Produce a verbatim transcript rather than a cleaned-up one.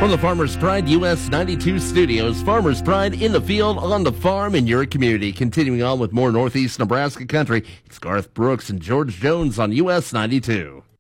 From the Farmers Pride U S ninety-two studios, Farmers Pride in the field, on the farm, in your community. Continuing on with more Northeast Nebraska country, it's Garth Brooks and George Jones on U S ninety-two.